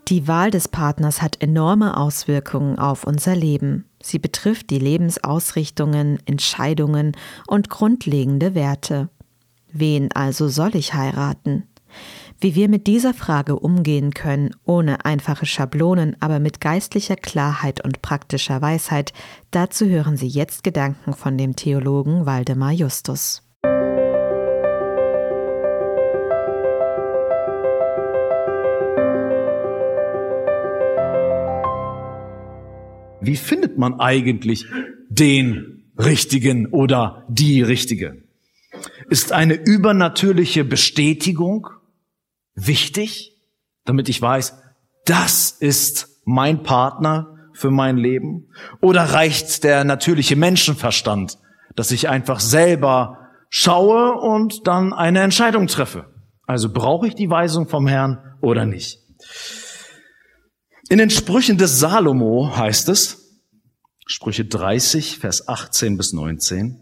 Die Wahl des Partners hat enorme Auswirkungen auf unser Leben. Sie betrifft die Lebensausrichtungen, Entscheidungen und grundlegende Werte. Wen also soll ich heiraten? Wie wir mit dieser Frage umgehen können, ohne einfache Schablonen, aber mit geistlicher Klarheit und praktischer Weisheit, dazu hören Sie jetzt Gedanken von dem Theologen Waldemar Justus. Wie findet man eigentlich den Richtigen oder die Richtige? Ist eine übernatürliche Bestätigung wichtig, damit ich weiß, das ist mein Partner für mein Leben? Oder reicht der natürliche Menschenverstand, dass ich einfach selber schaue und dann eine Entscheidung treffe? Also brauche ich die Weisung vom Herrn oder nicht? In den Sprüchen des Salomo heißt es, Sprüche 30, Vers 18 bis 19,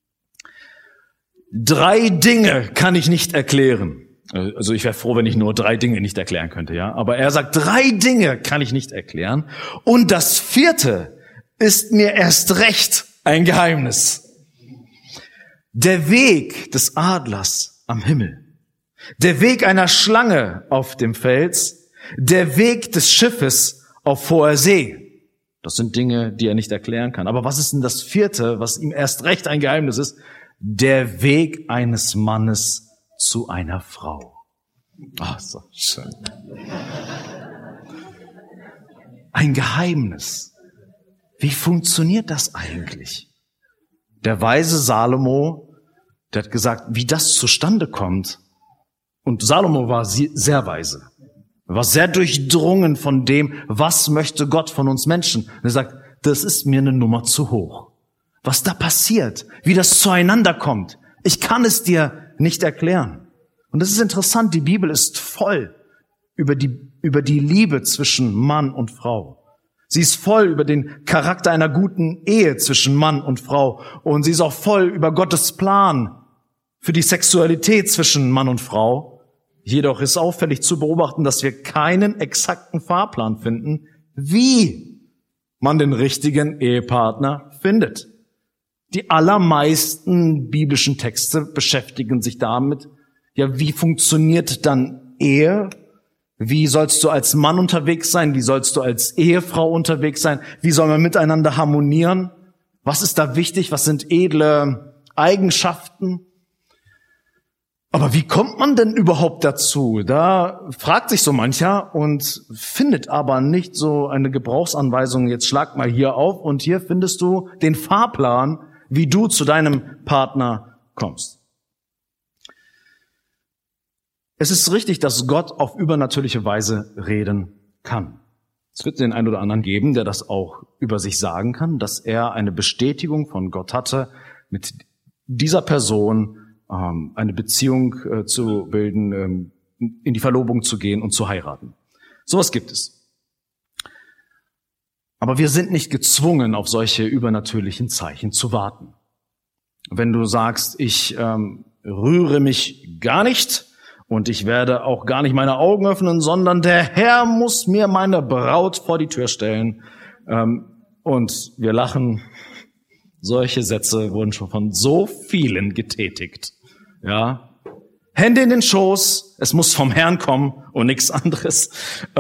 3 Dinge kann ich nicht erklären. Also ich wäre froh, wenn ich nur 3 Dinge nicht erklären könnte, ja. Aber er sagt, 3 Dinge kann ich nicht erklären. Und das 4. ist mir erst recht ein Geheimnis. Der Weg des Adlers am Himmel, der Weg einer Schlange auf dem Fels, der Weg des Schiffes auf hoher See. Das sind Dinge, die er nicht erklären kann. Aber was ist denn das 4., was ihm erst recht ein Geheimnis ist? Der Weg eines Mannes zu einer Frau. Ach, so schön. Ein Geheimnis. Wie funktioniert das eigentlich? Der weise Salomo, der hat gesagt, wie das zustande kommt. Und Salomo war sehr weise. Er war sehr durchdrungen von dem, was möchte Gott von uns Menschen. Und er sagt, das ist mir eine Nummer zu hoch. Was da passiert, wie das zueinander kommt, ich kann es dir nicht erklären. Und das ist interessant, die Bibel ist voll über die Liebe zwischen Mann und Frau. Sie ist voll über den Charakter einer guten Ehe zwischen Mann und Frau. Und sie ist auch voll über Gottes Plan für die Sexualität zwischen Mann und Frau. Jedoch ist auffällig zu beobachten, dass wir keinen exakten Fahrplan finden, wie man den richtigen Ehepartner findet. Die allermeisten biblischen Texte beschäftigen sich damit, ja, wie funktioniert dann Ehe? Wie sollst du als Mann unterwegs sein? Wie sollst du als Ehefrau unterwegs sein? Wie soll man miteinander harmonieren? Was ist da wichtig? Was sind edle Eigenschaften? Aber wie kommt man denn überhaupt dazu? Da fragt sich so mancher und findet aber nicht so eine Gebrauchsanweisung, jetzt schlag mal hier auf und hier findest du den Fahrplan, wie du zu deinem Partner kommst. Es ist richtig, dass Gott auf übernatürliche Weise reden kann. Es wird den einen oder anderen geben, der das auch über sich sagen kann, dass er eine Bestätigung von Gott hatte, mit dieser Person eine Beziehung zu bilden, in die Verlobung zu gehen und zu heiraten. Sowas gibt es. Aber wir sind nicht gezwungen, auf solche übernatürlichen Zeichen zu warten. Wenn du sagst, ich rühre mich gar nicht und ich werde auch gar nicht meine Augen öffnen, sondern der Herr muss mir meine Braut vor die Tür stellen, und wir lachen, solche Sätze wurden schon von so vielen getätigt. Ja, Hände in den Schoß, es muss vom Herrn kommen und nichts anderes.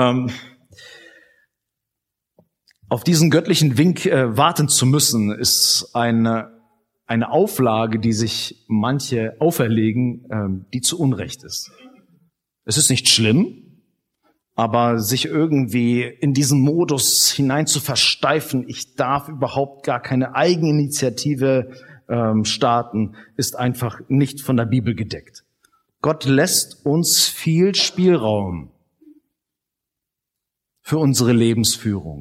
Auf diesen göttlichen Wink warten zu müssen, ist eine Auflage, die sich manche auferlegen, die zu Unrecht ist. Es ist nicht schlimm, aber sich irgendwie in diesen Modus hinein zu versteifen, ich darf überhaupt gar keine Eigeninitiative starten, ist einfach nicht von der Bibel gedeckt. Gott lässt uns viel Spielraum für unsere Lebensführung.